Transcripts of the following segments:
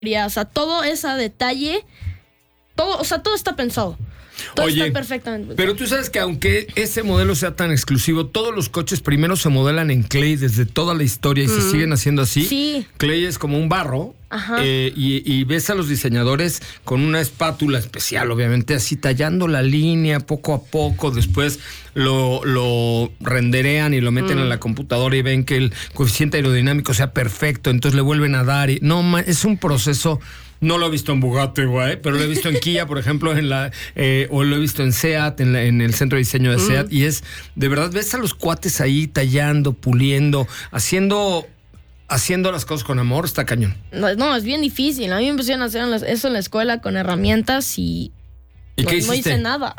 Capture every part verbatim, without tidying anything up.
O sea, todo ese detalle, todo, o sea, todo está pensado. Todo Oye, está perfectamente pensado. Pero tú sabes que aunque ese modelo sea tan exclusivo, todos los coches primero se modelan en clay desde toda la historia y mm. se siguen haciendo así. Sí. Clay es como un barro. Eh, y, y ves a los diseñadores con una espátula especial, obviamente, así tallando la línea poco a poco. Después lo, lo renderean y lo meten mm. en la computadora y ven que el coeficiente aerodinámico sea perfecto. Entonces le vuelven a dar. Y, no, es un proceso. No lo he visto en Bugatti, güey, pero lo he visto en Kia, por ejemplo, en la eh, o lo he visto en SEAT, en, la, en el centro de diseño de SEAT. Mm. Y es, de verdad, ves a los cuates ahí tallando, puliendo, haciendo... Haciendo las cosas con amor, está cañón. No, no, es bien difícil. A mí me pusieron a hacer eso en la escuela con herramientas y... ¿Y no, qué hiciste? No hice nada.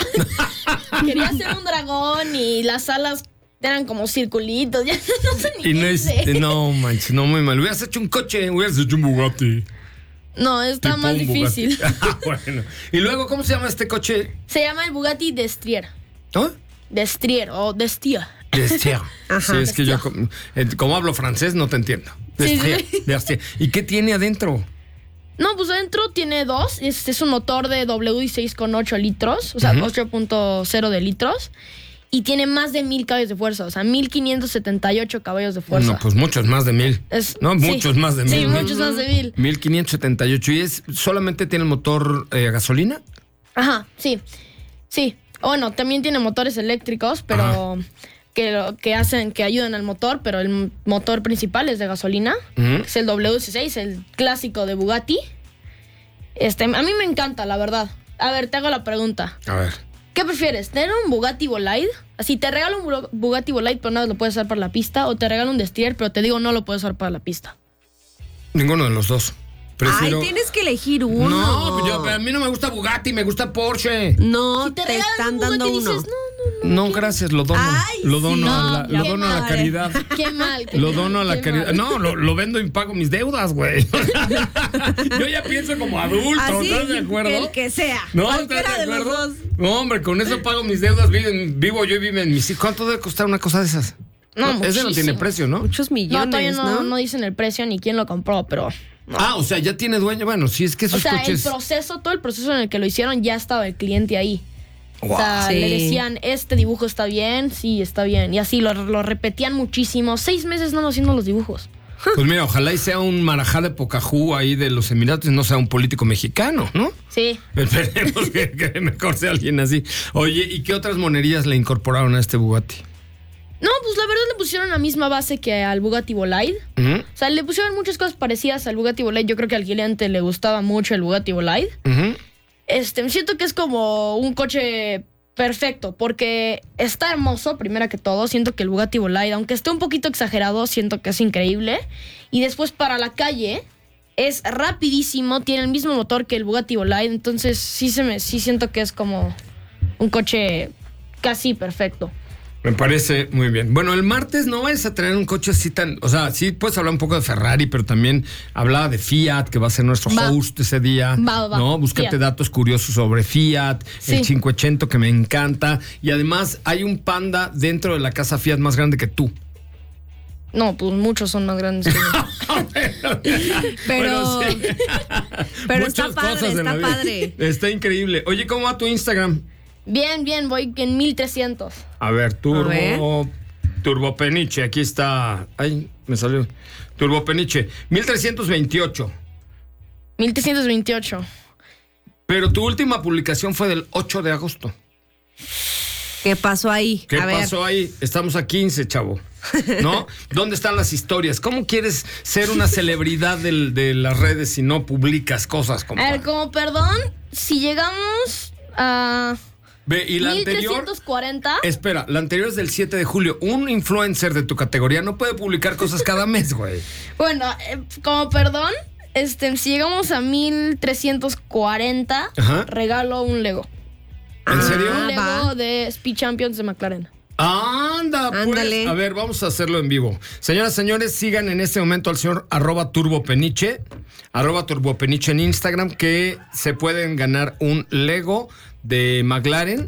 Quería hacer un dragón y las alas eran como circulitos. Ya no sé ni y no, hice. no manches, no, muy mal. Hubieras hecho un coche, hubieras hecho un Bugatti. No, está tipo más difícil. Bueno. Y luego, ¿cómo se llama este coche? Se llama el Bugatti Destrier. ¿Oh? Destrier o Destia. Destrier. Sí, es que yo, como, como hablo francés, no te entiendo. Destrier, sí, sí. Destrier. ¿Y qué tiene adentro? No, pues adentro tiene dos. Es, es un motor de W dieciséis con ocho litros, o sea, uh-huh. ocho punto cero de litros. Y tiene más de mil caballos de fuerza, o sea, mil quinientos setenta y ocho caballos de fuerza. No, pues muchos más de mil. Es, no, sí. muchos más de mil. Sí, muchos más de mil. mil quinientos setenta y ocho. ¿Y es solamente tiene el motor eh, gasolina? Ajá, sí. Sí. Bueno, también tiene motores eléctricos, pero que, que hacen, que ayudan al motor, pero el motor principal es de gasolina. Uh-huh. Es el W dieciséis, el clásico de Bugatti. Este, a mí me encanta, la verdad. A ver, te hago la pregunta. A ver. ¿Qué prefieres? ¿Tener un Bugatti Bolide? Así, te regalo un Bugatti Bolide, pero nada lo puedes usar para la pista. O te regalo un Destrier, pero te digo, no lo puedes usar para la pista. Ninguno de los dos. Prefiero... Ay, tienes que elegir uno. No, yo, a mí no me gusta Bugatti, me gusta Porsche. No, si te, te están dando Bugatti, uno. Dices, no, no, no, no, gracias, lo dono. Ay, lo dono, sí, a, no, la, lo dono a la caridad. Qué mal. Qué lo mal, dono a la caridad. Mal. No, lo, lo vendo y pago mis deudas, güey. Yo ya pienso como adulto, así, ¿estás de acuerdo? El que sea. No, cualquiera ¿estás de de acuerdo? los dos. No, hombre, con eso pago mis deudas, vivo, vivo yo y viven mis hijos. ¿Cuánto debe costar una cosa de esas? No, no ese no tiene precio, ¿no? Muchos millones, no, todavía no, ¿no? no dicen el precio ni quién lo compró, pero... No. Ah, o sea, ya tiene dueño. Bueno, sí, es que esos o sea, coches... el proceso, todo el proceso en el que lo hicieron, ya estaba el cliente ahí. Wow. O sea, sí. le decían, este dibujo está bien, sí, está bien. Y así lo, lo repetían muchísimo. Seis meses no haciendo los dibujos. Pues mira, ojalá y sea un marajá de Pocahú ahí de los Emiratos y no sea un político mexicano, ¿no? Sí. Esperemos que, que mejor sea alguien así. Oye, ¿y qué otras monerías le incorporaron a este Bugatti? No, pues la verdad le pusieron la misma base que al Bugatti Bolide. Uh-huh. O sea, le pusieron muchas cosas parecidas al Bugatti Bolide. Yo creo que al cliente le gustaba mucho el Bugatti Bolide. Uh-huh. Este, siento que es como un coche perfecto, porque está hermoso, primero que todo. Siento que el Bugatti Bolide, aunque esté un poquito exagerado, siento que es increíble. Y después para la calle es rapidísimo, tiene el mismo motor que el Bugatti Bolide. Entonces sí, se me, sí siento que es como un coche casi perfecto. Me parece muy bien. Bueno, el martes no vayas a traer un coche así tan... O sea, sí puedes hablar un poco de Ferrari, pero también hablaba de Fiat, que va a ser nuestro va. host ese día. Va, va. ¿No? Búscate Fiat. Datos curiosos sobre Fiat, sí. El cincuecento que me encanta. Y además hay un Panda dentro de la casa Fiat más grande que tú. No, pues muchos son más grandes que yo. pero bueno, sí. pero está padre, está padre. Está increíble. Oye, ¿cómo va tu Instagram? Bien, bien, voy en mil trescientos. A ver, Turbo, a ver. Turbo Peniche, aquí está. Ay, me salió. Turbo Peniche, mil trescientos veintiocho. mil trescientos veintiocho. Pero tu última publicación fue del ocho de agosto. ¿Qué pasó ahí? ¿Qué a pasó ver. ahí? Estamos a quince, chavo. ¿No? ¿Dónde están las historias? ¿Cómo quieres ser una celebridad del, de las redes si no publicas cosas? Compa? A ver, como perdón, si llegamos a... Ve, y la mil trescientos anterior. cuarenta. Espera, la anterior es del siete de julio. Un influencer de tu categoría no puede publicar cosas cada mes, güey. Bueno, eh, como perdón, este, si llegamos a mil trescientos cuarenta, ajá, regalo un Lego. ¿En ah, serio? Un Lego va. de Speed Champions de McLaren. Anda, pues. Ándale. A ver, vamos a hacerlo en vivo. Señoras, señores, sigan en este momento al señor arroba turbopeniche, arroba turbopeniche en Instagram, que se pueden ganar un Lego de McLaren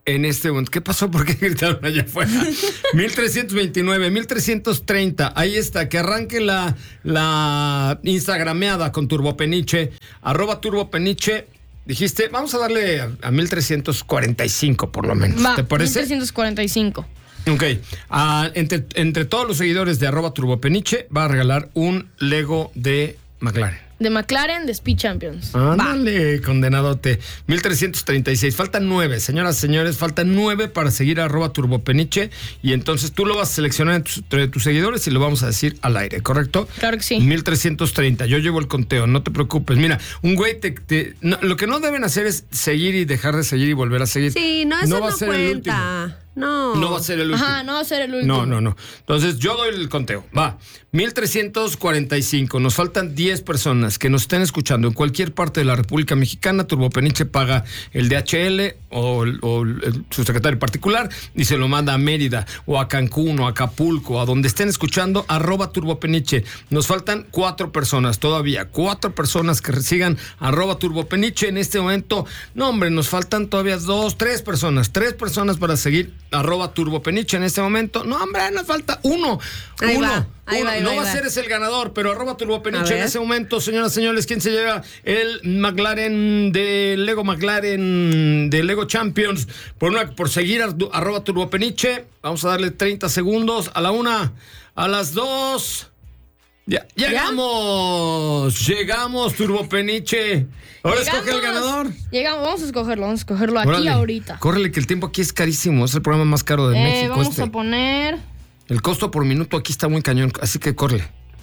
en este momento. ¿Qué pasó? ¿Por qué gritaron allá afuera? mil trescientos veintinueve, mil trescientos treinta. Ahí está. Que arranque la, la Instagrameada con Turbopeniche. Arroba Turbopeniche. Dijiste, vamos a darle a, a mil trescientos cuarenta y cinco por lo menos. Va, ¿te parece? mil trescientos cuarenta y cinco. Ok. Uh, entre, entre todos los seguidores de arroba Turbopeniche va a regalar un Lego de McLaren. De McLaren, de Speed Champions. Ándale, condenadote. mil trescientos treinta y seis. Faltan nueve, señoras y señores. Faltan nueve para seguir a arroba Turbopeniche. Y entonces tú lo vas a seleccionar entre tus, tus seguidores y lo vamos a decir al aire, ¿correcto? Claro que sí. mil trescientos treinta. Yo llevo el conteo, no te preocupes. Mira, un güey te... te no, lo que no deben hacer es seguir y dejar de seguir y volver a seguir. Sí, no, eso no, va no a ser cuenta. El no. No va a ser el último. Ajá, no va a ser el último. No, no, no. Entonces yo doy el conteo. Va. mil trescientos cuarenta y cinco. Nos faltan diez personas que nos estén escuchando en cualquier parte de la República Mexicana. Turbopeniche paga el D H L o, o el, su secretario particular y se lo manda a Mérida o a Cancún o a Acapulco o a donde estén escuchando, arroba Turbopeniche. Nos faltan cuatro personas todavía. Cuatro personas que sigan arroba Turbopeniche en este momento. No, hombre, nos faltan todavía dos, tres personas. Tres personas para seguir arroba Turbopeniche en este momento. No, hombre, nos falta uno. Ahí uno. va, ahí uno. va, ahí no va, va ahí a va. ser ese el ganador, pero arroba Turbopeniche A en ver. ese momento, señoras y señores, ¿quién se lleva el McLaren de Lego McLaren de Lego Champions? Por una, por seguir a, arroba Turbopeniche. Vamos a darle treinta segundos. A la una, a las dos. Ya, llegamos, ¿Ya? llegamos, Turbopeniche. Ahora Llegamos. escoge el ganador. Llegamos, vamos a escogerlo, vamos a escogerlo aquí Órale, ahorita. Córrele, que el tiempo aquí es carísimo. Es el programa más caro de Eh, México. vamos este. a poner. El costo por minuto aquí está muy cañón, así que córrele.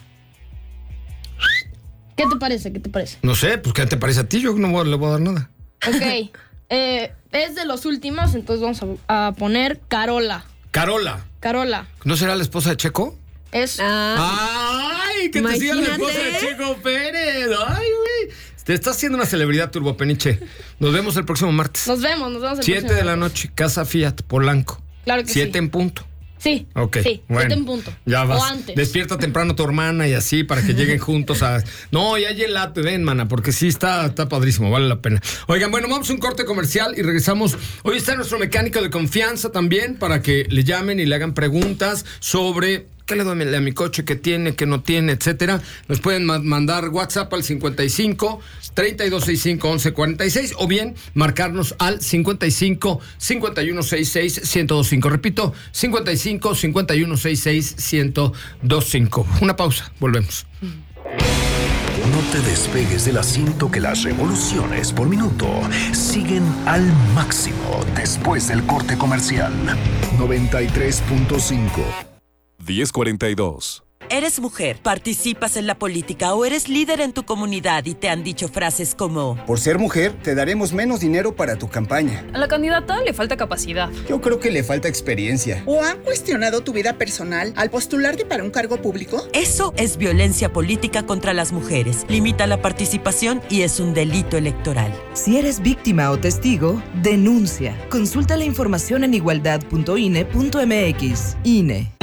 ¿Qué te parece? ¿Qué te parece? No sé, pues ¿qué te parece a ti? Yo no voy- le voy a dar nada. Ok. eh, es de los últimos, entonces vamos a, a poner Carola. Carola. Carola. ¿No será la esposa de Checo? Es. Ah, ¡Ay! Que te siga la Imagínate. esposa de Checo Pérez. ¡Ay, güey! Te estás haciendo una celebridad, Turbopeniche. Nos vemos el próximo martes. Nos vemos, nos vemos el Siete próximo de la martes. noche, Casa Fiat, Polanco. Claro que Siete sí. en punto. Sí. Ok. Sí, bueno, siete en punto. Ya vas. O antes. Despierta temprano a tu hermana y así para que lleguen juntos a. No, ya gelato, ven, mana, porque sí está, está padrísimo, vale la pena. Oigan, bueno, vamos a un corte comercial y regresamos. Hoy está nuestro mecánico de confianza también para que le llamen y le hagan preguntas sobre qué le duele a mi coche, qué tiene, qué no tiene, etcétera. Nos pueden ma- mandar WhatsApp al cincuenta y cinco, treinta y dos sesenta y cinco, once cuarenta y seis o bien marcarnos al cincuenta y cinco, cincuenta y uno sesenta y seis, ciento veinticinco. Repito, cincuenta y cinco, cincuenta y uno sesenta y seis, ciento veinticinco. Una pausa, volvemos. No te despegues del asiento, que las revoluciones por minuto siguen al máximo después del corte comercial. noventa y tres punto cinco. diez cuarenta y dos. Eres mujer, participas en la política o eres líder en tu comunidad y te han dicho frases como: Por ser mujer, te daremos menos dinero para tu campaña. A la candidata le falta capacidad. Yo creo que le falta experiencia. ¿O han cuestionado tu vida personal al postularte para un cargo público? eso es violencia política contra las mujeres, limita la participación y es un delito electoral. Si eres víctima o testigo, denuncia. Consulta la información en igualdad punto i n e punto m x. I N E.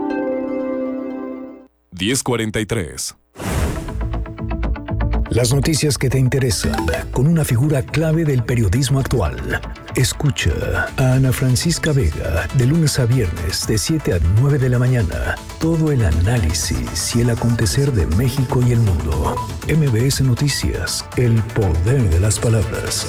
diez cuarenta y tres. Las noticias que te interesan, con una figura clave del periodismo actual. Escucha a Ana Francisca Vega de lunes a viernes de siete a nueve de la mañana. Todo el análisis y el acontecer de México y el mundo. M B S Noticias, el poder de las palabras.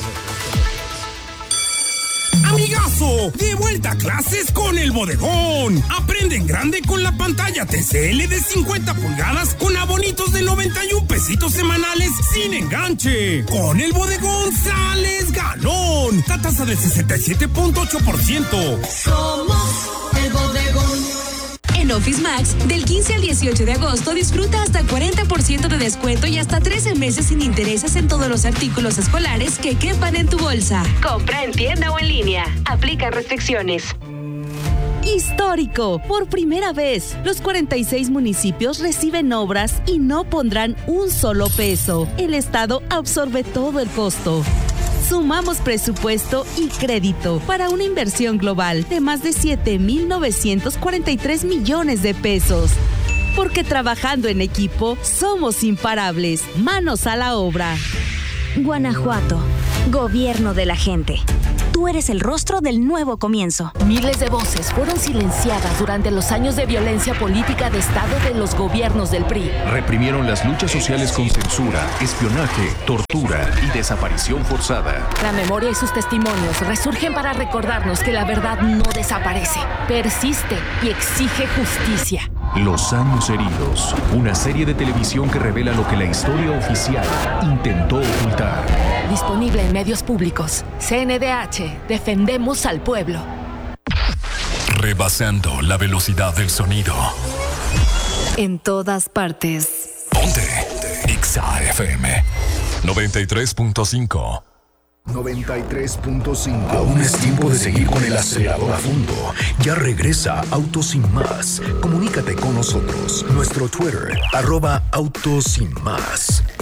¡Amigazo! ¡De vuelta a clases con El Bodegón! Aprende en grande con la pantalla T C L de cincuenta pulgadas con abonitos de noventa y un pesitos semanales sin enganche. Con El Bodegón sales ganón. La tasa del sesenta y siete punto ocho por ciento. Somos El Bodegón. En Office Max, del quince al dieciocho de agosto, disfruta hasta cuarenta por ciento de descuento y hasta trece meses sin intereses en todos los artículos escolares que quepan en tu bolsa. Compra en tienda o en línea. Aplica restricciones. Histórico. Por primera vez, los cuarenta y seis municipios reciben obras y no pondrán un solo peso. El Estado absorbe todo el costo. Sumamos presupuesto y crédito para una inversión global de más de siete mil novecientos cuarenta y tres millones de pesos. Porque trabajando en equipo, somos imparables. Manos a la obra. Guanajuato. Gobierno de la gente. Tú eres el rostro del nuevo comienzo. Miles de voces fueron silenciadas durante los años de violencia política de Estado de los gobiernos del P R I. Reprimieron las luchas sociales con censura, espionaje, tortura y desaparición forzada. La memoria y sus testimonios resurgen para recordarnos que la verdad no desaparece, persiste y exige justicia. Los años heridos, una serie de televisión que revela lo que la historia oficial intentó ocultar. Disponible en medios públicos. C N D H, defendemos al pueblo. Rebasando la velocidad del sonido. En todas partes. Ponte Exa F M noventa y tres punto cinco. noventa y tres punto cinco. Aún es tiempo de seguir con el acelerador a fondo. Ya regresa Autos Sin Más. Comunícate con nosotros. Nuestro Twitter, arroba Autos Sin Más.